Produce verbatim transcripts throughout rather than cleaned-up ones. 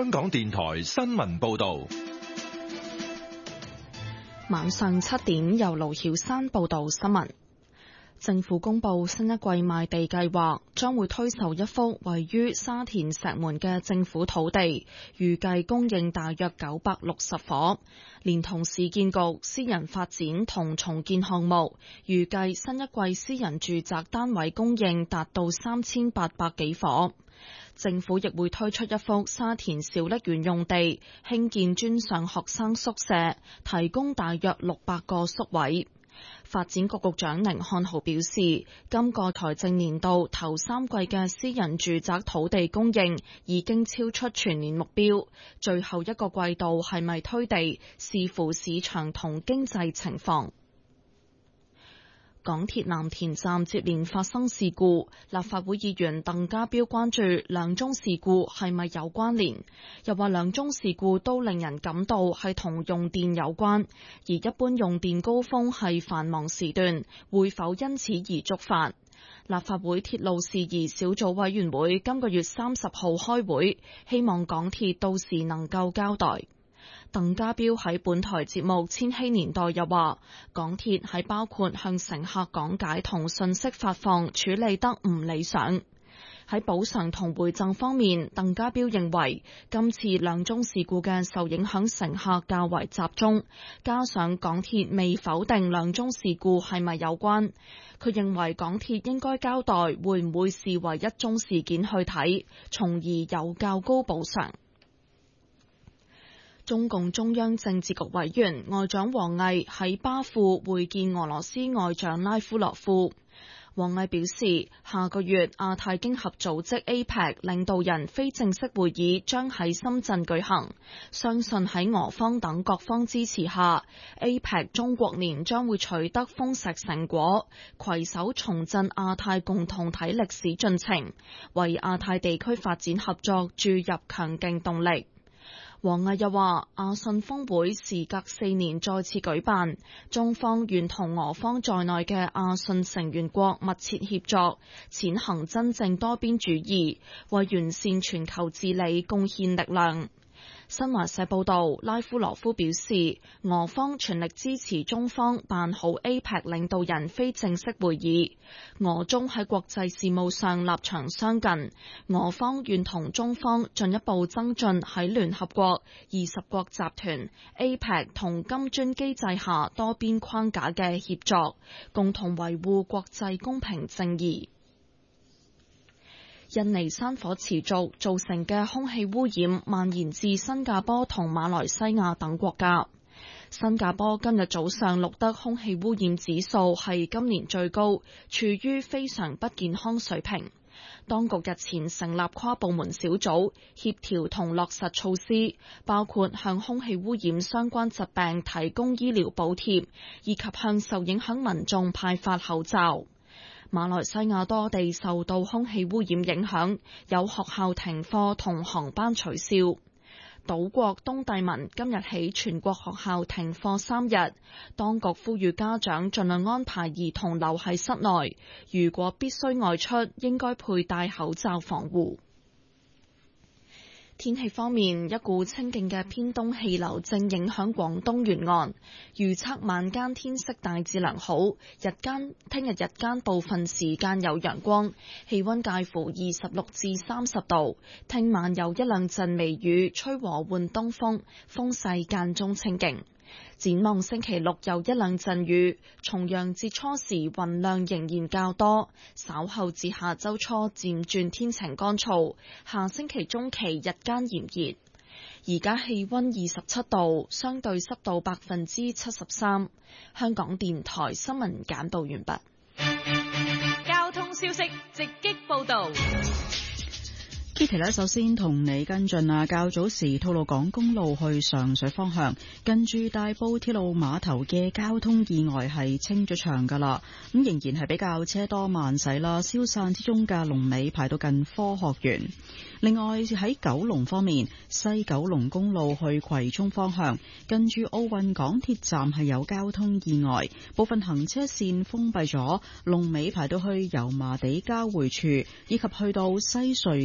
香港電台新聞報道。 晚上七點，由盧曉山報道新聞。政府公布新一季賣地計劃，將會推售一幅位於沙田石門嘅政府土地，預計供應大約九百六十伙，連同市建局、私人發展同重建項目，預計新一季私人住宅單位供應達到三千八百幾伙。政府亦會推出一幅沙田小瀝源用地，興建專上學生宿舍，提供大約六百個宿位。發展局局長寧漢豪表示，今個財政年度頭三季嘅私人住宅土地供應已經超出全年目標，最後一個季度係咪推地，視乎市場同經濟情況。港鐵藍田站接連發生事故，立法會議員鄧家彪關注兩宗事故係咪有關聯，又話兩宗事故都令人感到係同用電有關，而一般用電高峰係繁忙時段，會否因此而觸發？立法會鐵路事宜小組委員會今個月三十號開會，希望港鐵到時能夠交代。鄧家彪喺本台節目《千禧年代》又話，港鐵喺包括向乘客講解同信息發放處理得唔理想。喺補償同回贈方面，鄧家彪認為今次兩宗事故嘅受影響乘客較為集中，加上港鐵未否定兩宗事故係咪有關，佢認為港鐵應該交代會唔會視為一宗事件去睇，從而有較高補償。中共中央政治局委員外長王毅喺巴庫會見俄羅斯外長拉夫羅夫。王毅表示，下個月亞太經合組織 A P E C 領導人非正式會議將喺深圳舉行，相信喺俄方等各方支持下 ，A P E C 中國年將會取得豐碩成果，攜手重振亞太共同體歷史進程，為亞太地區發展合作注入強勁動力。王毅又話，亞信峰會時隔四年再次舉辦，中方願同俄方在內嘅亞信成員國密切協作，踐行真正多邊主義，為完善全球治理貢獻力量。新華社報道，拉夫羅夫表示，俄方全力支持中方辦好 A P E C 領導人非正式會議，俄中喺國際事務上立場相近，俄方願同中方進一步增進喺聯合國、二十國集團、A P E C 同金磚機制下多邊框架嘅協作，共同維護國際公平正義。印尼山火持續造成嘅空氣污染蔓延至新加坡同馬來西亞等國家。新加坡今日早上錄得空氣污染指數係今年最高，處於非常不健康水平。當局日前成立跨部門小組，協調同落實措施，包括向空氣污染相關疾病提供醫療補貼，以及向受影響民眾派發口罩。馬來西亞多地受到空氣污染影響，有學校停課同航班取消。島國東帝汶今日起全國學校停課三日，當局呼籲家長盡量安排兒童留喺室內，如果必須外出，應該佩戴口罩防護。天氣方面，一股清勁嘅偏東氣流正影響廣東沿岸，預測晚間天色大致良好，日間聽日日間部分時間有陽光，氣溫介乎二十六至三十度。聽晚有一兩陣微雨，吹和緩東風，風勢間中清勁。展望星期六有一兩陣雨，重陽節初時雲量仍然較多，稍後至下周初漸轉天晴乾燥，下星期中期日間炎熱。而家氣溫二十七度，相對濕度百分之七十三。香港電台新聞簡報完畢。 交通消息直擊報道。 Kitty 呢，首先同你跟進啊，較早時吐露港公路去上水方向，近住大埔鐵路碼頭嘅交通意外係清咗場噶啦，咁仍然係比較車多慢駛啦，消散之中嘅龍尾排到近科學園。另外喺九龍方面，西九龍公路去葵涌方向，近住奧運港鐵站係有交通意外，部分行車線封閉咗，龍尾排到去油麻地交匯處，以及去到西隧嘅九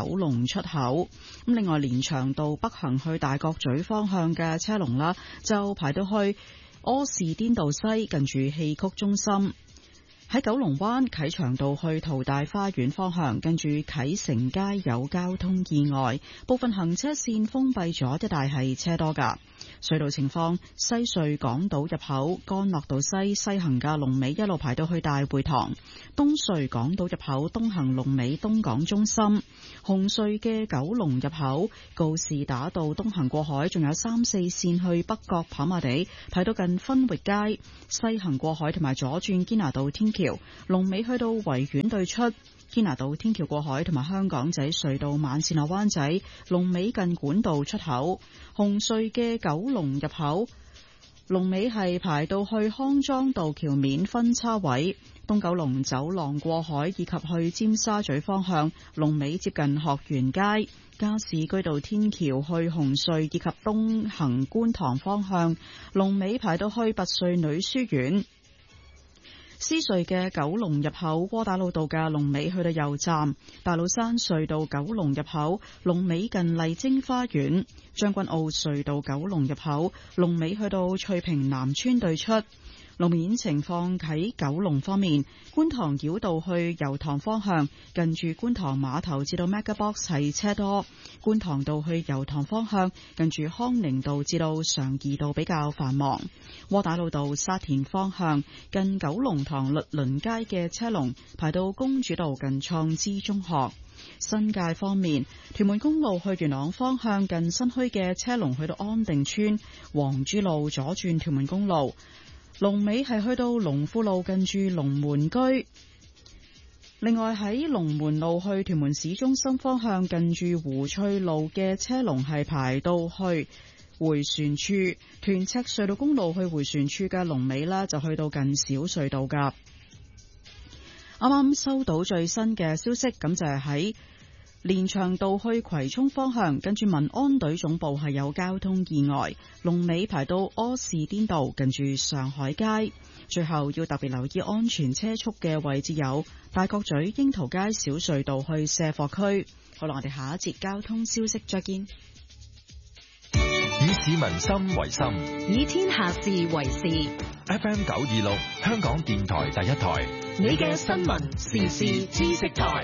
九龍出口。咁另外連翔道北行去大角咀方向嘅車龍啦，就排到去柯士甸道西近住戲曲中心。喺九龍灣啟祥道去淘大花園方向，跟住啟成街有交通意外，部分行車線封閉咗，一帶係車多噶。隧道情況：西隧港島入口干諾道西西行嘅龍尾一路排到去大會堂；東隧港島入口東行龍尾東港中心；紅隧嘅九龍入口告士打道東行過海，仲有三四線去北角跑馬地排到近分域街；西行過海同埋左轉堅拿道天橋龍尾去到維園對出。堅拿道天橋過海同埋香港仔隧道慢線落灣仔龍尾近管道出口。紅隧嘅九龍入口龍尾係排到去康莊道橋面分叉位。東九龍走廊過海以及去尖沙咀方向龍尾接近學園街。加士居道天橋去紅隧以及東行觀塘方向龍尾排到去拔萃女書院。獅隧嘅九龍入口窩打老道嘅龍尾去到油站，大老山隧道九龍入口龍尾近麗晶花園，將軍澳隧道九龍入口龍尾去到翠屏南村對出。路面情況喺九龍方面，觀塘繞道去油塘方向近住觀塘碼頭至到 MegaBox 係車多，觀塘道去油塘方向近住康寧道至到常怡道比較繁忙。窩打老道沙田方向近九龍塘律倫街嘅車龍排到公主道近創知中學。新界方面，屯門公路去元朗方向近新墟嘅車龍去到安定村，黃珠路左轉屯門公路龍尾係去到龍富路近住龍門居。另外喺龍門路去屯門市中心方向近住湖翠路嘅車龍係排到去回旋處。屯赤隧道公路去回旋處嘅龍尾啦，就去到近小隧道噶。啱啱收到最新嘅消息，咁就係喺連翔道去葵涌方向，跟住民安隊總部係有交通意外，龍尾排到柯士甸道近住上海街。最後要特別留意安全車速嘅位置有大角咀櫻桃街小隧道去卸貨區。好啦，我哋下一節交通消息再見。 以市民心為心， 以天下事為事。 F M 九二六，香港電台第一台， 你嘅新聞時事知識台。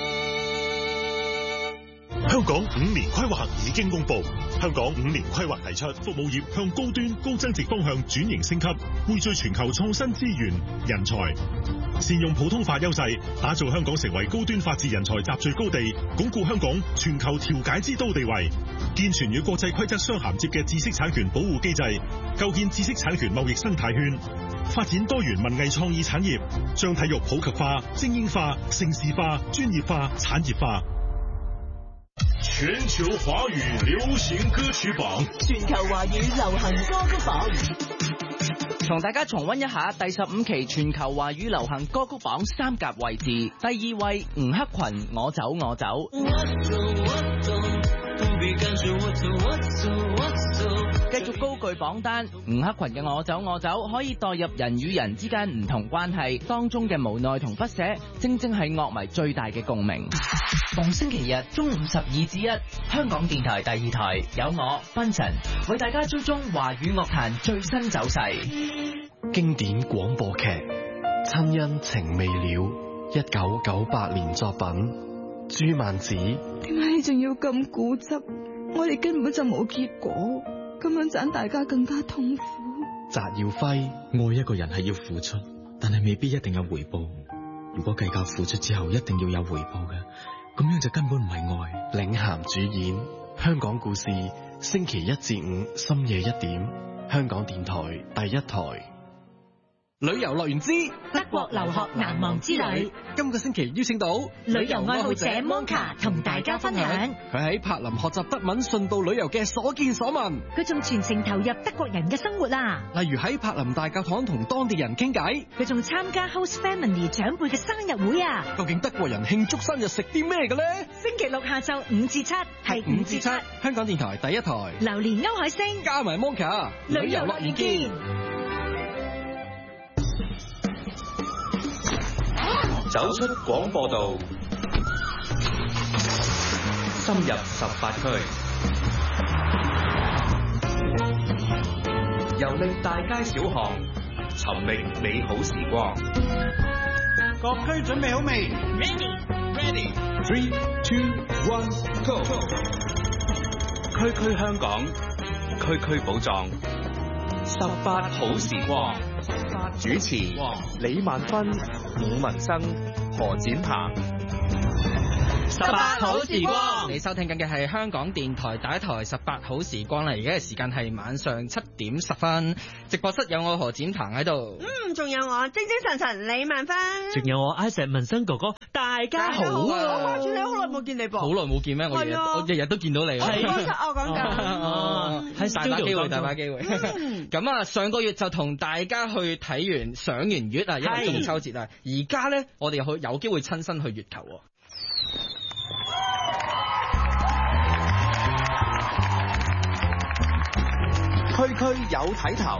香港五年規劃已經公布，香港五年規劃提出服務業向高端高增值方向轉型升級，匯聚全球創新資源人才，善用普通法優勢，打造香港成為高端法治人才集聚高地，鞏固香港全球調解之都地位，健全與國際規則相銜接嘅知識產權保護機制，構建知識產權貿易生態圈，發展多元文藝創意產業，將體育普及化、精英化、盛事化、專業化、產業化。 全球華語流行歌曲榜， 全球華語流行歌曲榜， 同大家重溫一下第十五期全球華語流行歌曲榜三甲位置。第二位吳克群，我走我走。繼續高踞榜單，吳克群嘅我走我走可以代入人與人之間唔同關係當中嘅無奈同不捨，正正係樂迷最大嘅共鳴。逢星期日中午十二至一，香港電台第二台有我賓神為大家追蹤華語樂壇最新走勢。 經典廣播劇《親恩情未了》，一九九八年作品。朱曼子， 點解仲要咁固執？我哋根本就冇結果，咁樣盞大家更加痛苦。 翟耀輝， 愛一個人係要付出，但係未必一定有回報。如果計較付出之後一定要有回報嘅，咁樣就根本唔係愛。 領銜主演，香港故事，星期一至五深夜一點，香港電台第一台。 旅遊樂園之德國留學難忘之旅， 今個星期邀請到旅遊愛好者 Monka 同大家分享佢喺柏林學習德文順道旅遊嘅所見所聞。 佢仲全程投入德國人嘅生活啊， 例如喺柏林大教堂同當地人傾偈。 佢仲參加 host family 長輩嘅生日會啊。 究竟德國人慶祝生日食啲咩嘅咧？ 星期六下晝五至七係五至七， 香港電台第一台。 榴蓮歐海星加埋 Monka， 旅遊樂園見。 走出廣播道。 深入十八區，遊歷大街小巷，尋覓美好時光。 各區準備好未 ？Ready, ready. Three, two, one, go！ 區區香港，區區寶藏，十八好時光。主持李萬芬、伍文生、何展鵬。 十八好時光，你收聽緊嘅係香港電台第一台十八好時光啦。而家嘅時間係晚上七點十分，直播室有我何展鵬喺度。 嗯，仲有我精精神神李萬芬， 仲有我 Isaac 文生哥哥。大家好啊！ 我掛住你，好耐冇見你噃。 好耐冇見咩？我日日我日日都見到你。 係啊，我講緊。 哦，係大把機會，大把機會。咁啊，上個月就同大家去睇完賞完月啊，因為中秋節啊。而家咧，我哋去有機會親身去月球。 區區有睇頭，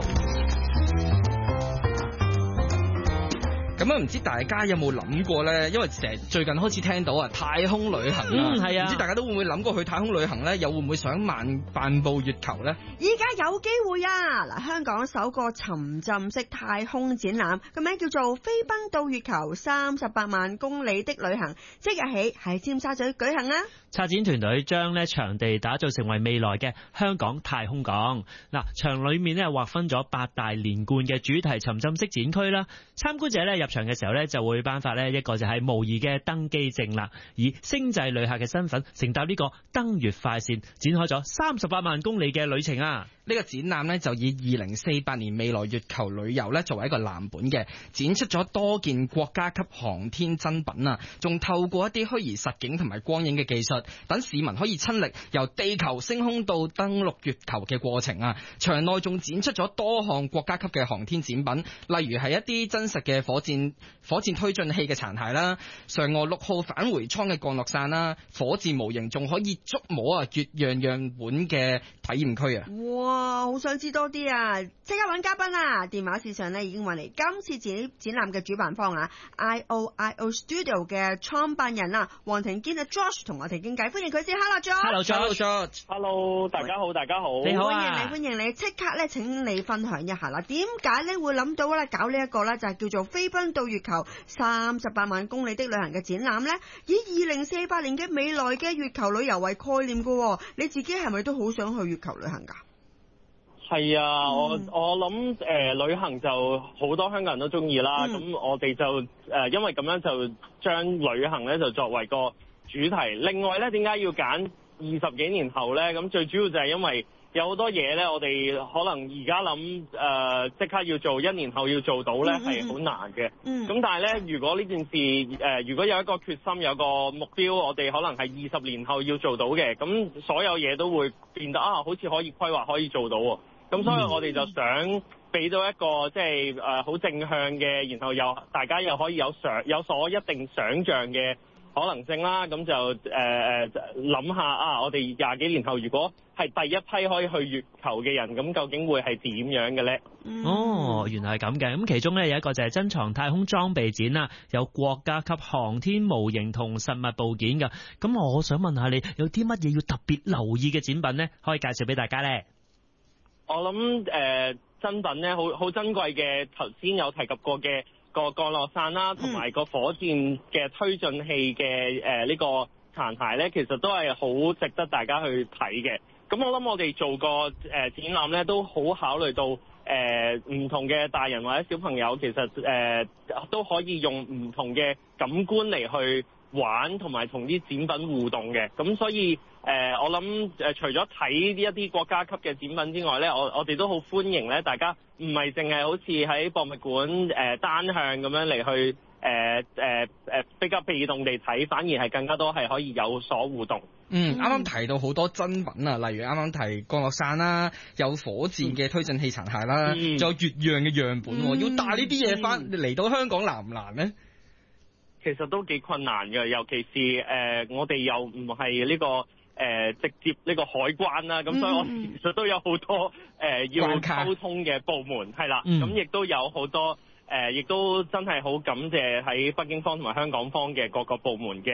咁啊唔知大家有冇諗過咧？因為成日最近開始聽到啊太空旅行啦， 嗯係啊， 唔知大家都會唔會諗過去太空旅行咧？又會唔會想漫漫步月球咧？ 依家有機會啊！嗱，香港首個沉浸式太空展覽，個名叫做《飛奔到月球三十八萬公里的旅行》，即日起喺尖沙咀舉行啊！ 策展團隊將咧場地打造成為未來嘅香港太空港。嗱，場裏面咧劃分咗八大連貫嘅主題沉浸式展區啦。參觀者咧入場嘅時候咧就會頒發咧一個就係模擬嘅登機證啦，以星際旅客嘅身份乘搭呢個登月快線，展開咗三十八萬公里嘅旅程啊！ 呢個展覽咧就以二零四八年未來月球旅遊咧作為一個藍本嘅，展出咗多件國家級航天珍品啊，仲透過一啲虛擬實景同埋光影嘅技術，等市民可以親歷由地球升空到登陸月球嘅過程啊！場內仲展出咗多項國家級嘅航天展品，例如係一啲真實嘅火箭火箭推進器嘅殘骸啦，嫦娥六號返回艙嘅降落傘啦，火箭模型仲可以觸摸啊月樣樣本嘅體驗區啊！ 哇，好想知多啲啊！即刻揾嘉賓啊！電話線上咧已經揾嚟今次展展覽嘅主辦方啊 ，I O I O Studio 嘅創辦人啊，黃庭堅啊 George 同我哋傾偈，歡迎佢先。Hello George，Hello George，Hello 大家好，大家好， 你好啊！ 歡迎你，歡迎你，即刻咧請你分享一下啦。點解咧會諗到咧搞呢一個咧就係叫做飛奔到月球三十八萬公里的旅行嘅展覽咧？以二零四八年嘅未來嘅月球旅遊為概念嘅，你自己係咪都好想去月球旅行噶？ 係啊，嗯、我我諗誒、呃、旅行就好多香港人都中意啦，咁、嗯、我哋就誒、呃、因為咁樣就將旅行咧就作為個主題。另外咧，點解要揀二十幾年後咧？咁最主要就係因為有好多嘢咧，我哋可能而家諗誒即刻要做，一年後要做到咧係好難嘅。咁、嗯、但係咧，如果呢件事誒、呃、如果有一個決心，有個目標，我哋可能係二十年後要做到嘅，咁所有嘢都會變得啊，好似可以規劃，可以做到喎。咁所以我哋就想俾到一個即係誒好正向嘅，然後又大家又可以有想有所一定想像嘅可能性啦。咁就誒誒諗下啊，我哋廿幾年後如果係第一批可以去月球嘅人，咁究竟會係點樣嘅咧？ 哦，原來係咁嘅。咁其中咧有一個就係珍藏太空裝備展啦，有國家級航天模型同實物部件㗎。咁我想問下你，有啲乜嘢要特別留意嘅展品咧，可以介紹俾大家咧？ 我諗誒珍品咧，好好珍貴嘅，頭先有提及過嘅個降落傘啦，同埋個火箭嘅推進器嘅誒呢個殘骸咧，其實都係好值得大家去睇嘅。咁我諗我哋做個誒展覽咧，都好考慮到誒唔同嘅大人或者小朋友，其實誒都可以用唔同嘅感官嚟去玩，同埋同啲展品互動嘅。咁所以誒、呃，我諗誒、呃，除咗睇呢一啲國家級嘅展品之外咧，我我哋都好歡迎咧，大家唔係淨係好似喺博物館誒、呃、單向咁樣嚟去誒誒誒比較被動地睇，反而係更加多係可以有所互動。 嗯，啱啱提到好多珍品啊，例如啱啱提降落傘啦，有火箭嘅推進器殘骸啦，仲、嗯、有月樣嘅樣本，嗯、要帶呢啲嘢翻嚟到香港難唔難咧？ 其實都幾困難嘅，尤其是誒、呃、我哋又唔係呢個誒、呃、直接呢個海關啦，咁、嗯、所以我其實都有好多誒、呃、要溝通嘅部門，係啦，咁亦、嗯、都有好多誒，亦、呃、都真係好感謝喺北京方同埋香港方嘅各個部門嘅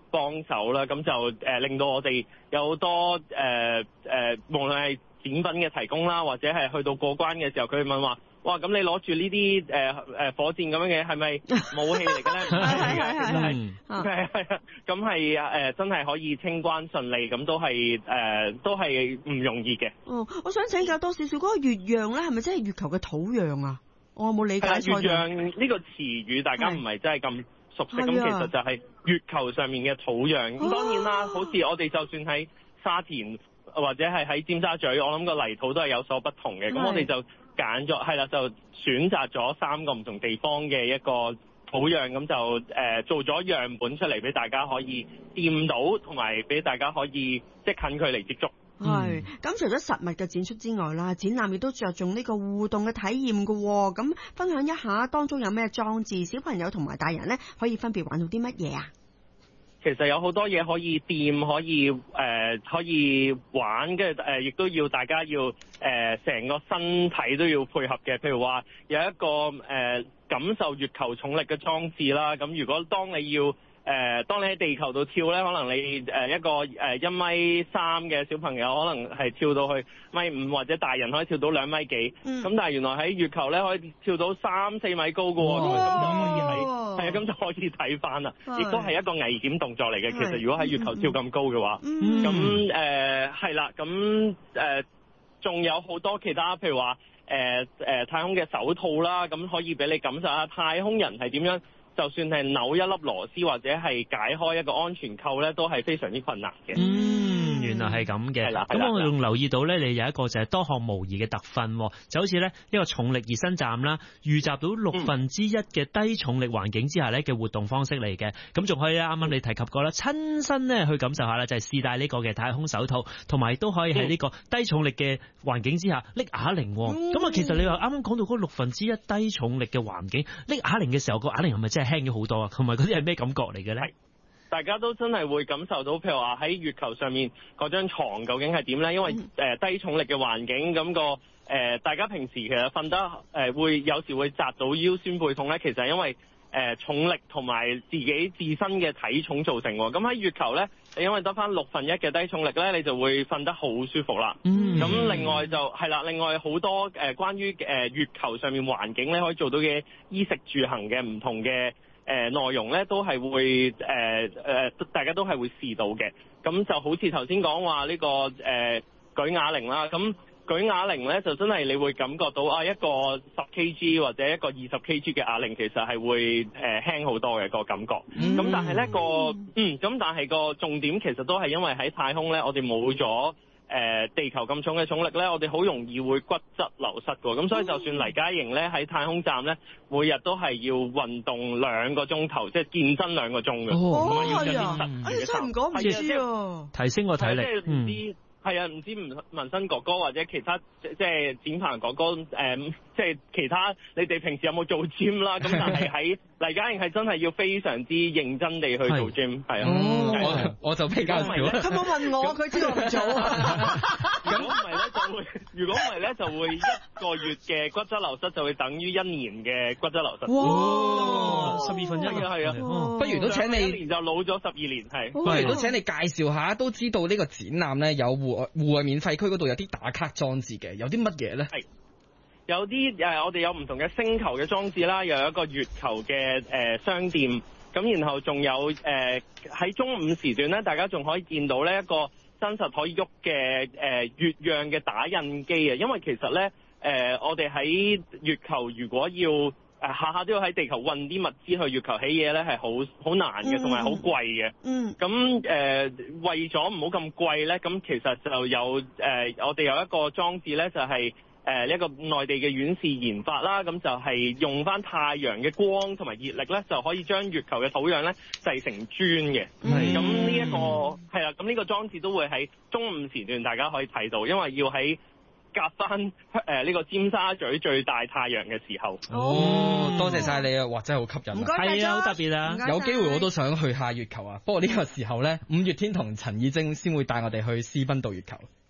幫手啦，咁就誒、呃、令到我哋有好多誒誒、呃呃，無論係展品嘅提供啦，或者係去到過關嘅時候，佢問話。哇！咁你攞住呢啲誒誒火箭咁樣嘅係咪武器嚟嘅咧？唔係嘅，其實係係係啊，咁係誒真係可以清關順利，咁都係誒、呃、都係唔容易嘅。 哦，我想請教多少少嗰個月壤咧，係咪真係月球嘅土壤啊？我有冇理解錯？ 月壤呢個詞語大家唔係真係咁熟悉，咁其實就係月球上面嘅土壤。咁、哦、當然啦，好似我哋就算喺沙田或者係喺尖沙咀，我諗個泥土都係有所不同嘅。咁我哋就揀咗係啦，就選擇咗三個唔同地方嘅一個土壤，咁就誒、呃、做咗樣本出嚟俾大家可以掂到，同埋俾大家可以即係近距離接觸。 係，咁除咗實物嘅展出之外啦，展覽亦都着重呢個互動嘅體驗㗎喎。咁分享一下當中有咩裝置，小朋友同埋大人咧可以分別玩到啲乜嘢啊？ 其實有好多嘢可以掂，可以誒、呃、可以玩，跟住誒亦都要大家要誒成、呃、個身體都要配合嘅。譬如話有一個誒、呃、感受月球重力嘅裝置啦。咁如果當你要誒、呃、當你喺地球度跳咧，可能你誒一個誒一米三嘅小朋友，可能係跳到去米五，或者大人可以跳到兩米幾。咁、嗯、但係原來喺月球咧可以跳到三四米高㗎喎，咁就可以喺係啊，咁就可以睇翻啦。亦都係一個危險動作嚟嘅。其實如果喺月球跳咁高嘅話，咁誒係啦，咁誒仲有好多其他，譬如話誒誒太空嘅手套啦，咁可以俾你感受下太空人係點樣。就算係扭一粒螺絲或者係解開一個安全扣咧，都係非常之困難嘅。 嗯，原來係咁嘅。咁我仲留意到咧，你有一個就係多項模擬嘅特訓，就好似咧一個重力熱身站啦，預習到六分之一嘅低重力環境之下咧嘅活動方式嚟嘅。咁仲可以咧，啱啱你提及過啦，親身咧去感受下啦，就係試戴呢個嘅太空手套，同埋都可以喺呢個低重力嘅環境之下拎啞鈴。咁啊，其實你話啱啱講到嗰六分之一低重力嘅環境拎啞鈴嘅時候，個啞鈴係咪真係輕咗好多啊？同埋嗰啲係咩感覺嚟嘅咧？ 大家都真係會感受到，譬如話喺月球上面嗰張床究竟係點咧？因為誒、呃、低重力嘅環境，咁、那個誒、呃、大家平時其實瞓得誒、呃、會有時會扎到腰酸背痛咧，其實係因為誒、呃、重力同埋自己自身嘅體重造成。咁喺月球咧，你因為得翻六分一嘅低重力咧，你就會瞓得好舒服啦。咁、嗯、另外就係啦，另外好多誒、呃、關於誒、呃、月球上面環境咧可以做到嘅衣食住行嘅唔同嘅。誒、呃、內容咧都係會誒誒、呃，大家都係會試到嘅。咁就好似頭先講話呢個誒、呃、舉啞鈴啦，咁舉啞鈴咧就真係你會感覺到啊一個十 K G 或者一個二十 K G 嘅啞鈴其實係會誒、呃、輕好多嘅個感覺。咁、嗯、但係咧個嗯咁但係個重點其實都係因為喺太空咧，我哋冇咗。誒、呃、地球咁重嘅重力咧，我哋好容易會骨質流失㗎，咁所以就算黎嘉瑩咧喺太空站咧，每日都係要運動兩個鐘頭，即係健身兩個鐘嘅。 哦，係啊，哎呀，真係唔講唔知啊， 提升個體力。 唔知係啊，唔知紋身哥哥或者其他即係展鵬哥哥誒、呃，即係其他你哋平時有冇做 gym 啦？咁但係喺黎嘉瑩係真係要非常之認真地去做 gym， 係啊。 哦，我就比較少。 佢冇問我，佢知我唔做啊。 如果唔係咧，就會如果唔係咧，就會一個月嘅骨質流失就會等於一年嘅骨質流失。 哇！十二分一啊，係啊。 不如都請你一年就老咗十二年，係。 不如都請你介紹下，都知道呢個展覽咧有戶外戶外免費區嗰度有啲打卡裝置嘅，有啲乜嘢咧？係。 有啲誒、呃，我哋有唔同嘅星球嘅裝置啦，又有一個月球嘅誒、呃、商店，咁然後仲有誒喺、呃、中午時段咧，大家仲可以見到呢一個真實可以喐嘅誒月壤嘅打印機啊，因為其實咧誒、呃、我哋喺月球如果要誒、呃、下下都要喺地球運啲物資去月球起嘢咧，係好好難嘅，同埋好貴嘅。嗯。咁誒、呃、為咗唔好咁貴咧，咁其實就有誒、呃、我哋有一個裝置咧，就係、是。誒、呃、一個內地嘅院士研發啦，咁就係用翻太陽嘅光同埋熱力咧，就可以將月球嘅土壤咧製成磚嘅。咁呢一個係啦，咁呢個裝置都會喺中午時段大家可以睇到，因為要喺夾翻誒呢個尖沙咀最大太陽嘅時候。 哦，多謝晒你啊！哇，真係好吸引啊！ 係啊，好特別啊！ 有機會我都想去下月球啊！不過呢個時候咧，五月天同陳綺貞先會帶我哋去私奔到月球。